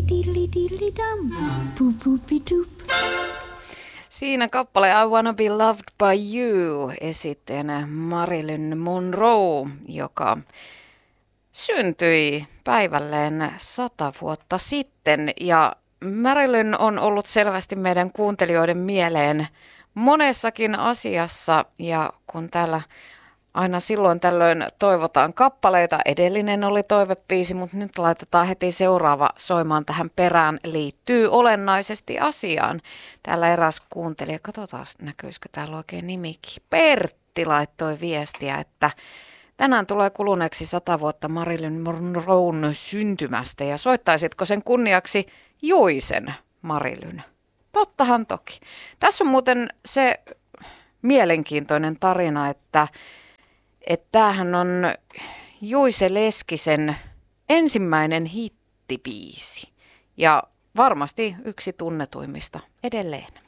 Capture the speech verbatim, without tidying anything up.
Siinä kappale I Wanna Be Loved by You esitteenä Marilyn Monroe, joka syntyi päivälleen sata vuotta sitten. Ja Marilyn on ollut selvästi meidän kuuntelijoiden mieleen monessakin asiassa, ja kun täällä aina silloin tällöin toivotaan kappaleita. Edellinen oli toivebiisi, mutta nyt laitetaan heti seuraava soimaan tähän perään. Liittyy olennaisesti asiaan. Täällä eräs kuuntelija, katsotaan näkyisikö täällä oikein nimikin. Pertti laittoi viestiä, että tänään tulee kuluneeksi sata vuotta Marilyn Monroen syntymästä ja soittaisitko sen kunniaksi Juisen Marilyn? Tottahan toki. Tässä on muuten se mielenkiintoinen tarina, että että tämähän on Juise Leskisen ensimmäinen hittibiisi ja varmasti yksi tunnetuimmista edelleen.